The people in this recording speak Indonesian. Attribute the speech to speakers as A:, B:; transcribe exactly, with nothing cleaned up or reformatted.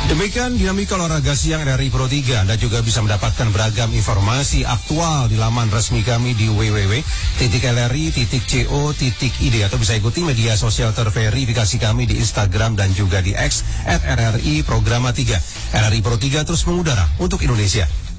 A: Demikian dinamika olahraga siang R R I Pro tiga. Anda juga bisa mendapatkan beragam informasi aktual di laman resmi kami di w w w titik l r i titik co titik i d atau bisa ikuti media sosial terverifikasi kami di Instagram dan juga di X at R R I Programa tiga. R R I Pro tiga terus mengudara untuk Indonesia.